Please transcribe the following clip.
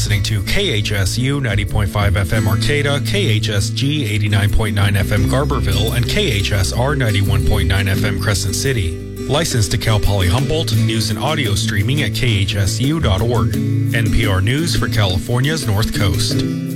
listening to KHSU 90.5 FM Arcata, KHSG 89.9 FM Garberville, and KHSR 91.9 FM Crescent City. Licensed to Cal Poly Humboldt, news and audio streaming at khsu.org. NPR News for California's North Coast.